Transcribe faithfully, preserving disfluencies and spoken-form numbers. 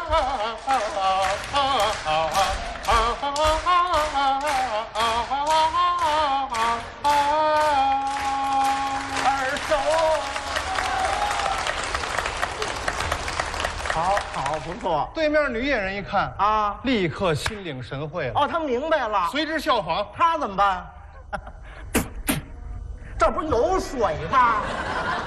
二手。好好，不错。 对面女演员一看啊， 立刻心领神会了， 哦，他明白了， 随之效仿。 他怎么办？这不是有水吗？